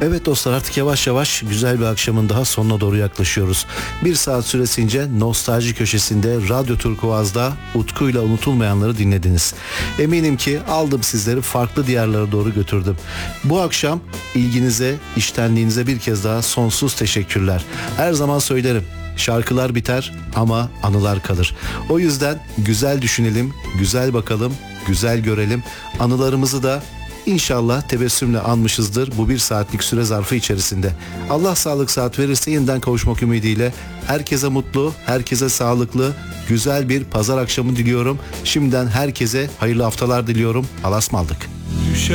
Evet dostlar, artık yavaş yavaş güzel bir akşamın daha sonuna doğru yaklaşıyoruz. Bir saat süresince Nostalji Köşesi'nde Radyo Turkuaz'da Utku'yla unutulmayanları dinlediniz. Eminim ki aldım sizleri farklı diyarlara doğru götürdüm. Bu akşam ilginize, iştenliğinize bir kez daha sonsuz teşekkürler. Her zaman söylerim, şarkılar biter ama anılar kalır. O yüzden güzel düşünelim, güzel bakalım, güzel görelim. Anılarımızı da İnşallah tebessümle anmışızdır bu bir saatlik süre zarfı içerisinde. Allah sağlık saat verirse yeniden kavuşmak ümidiyle herkese mutlu, herkese sağlıklı, güzel bir pazar akşamı diliyorum. Şimdiden herkese hayırlı haftalar diliyorum. Allah'a ısmarladık.